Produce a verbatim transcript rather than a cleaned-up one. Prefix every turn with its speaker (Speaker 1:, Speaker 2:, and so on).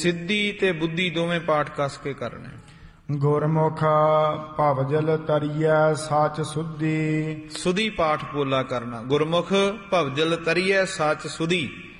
Speaker 1: ਸਿੱਧੀ ਤੇ ਬੁੱਧੀ ਦੋਵੇਂ ਪਾਠ ਕਸ ਕੇ ਕਰਨੇ।
Speaker 2: ਗੁਰਮੁਖ ਭਵਜਲ ਤਰੀਐ ਸਚ ਸੁਧੀ।
Speaker 1: ਸੁਧੀ ਪਾਠ ਪੋਲਾ ਕਰਨਾ। ਗੁਰਮੁਖ ਭਵਜਲ ਤਰੀਐ ਸਚ ਸੁਧੀ।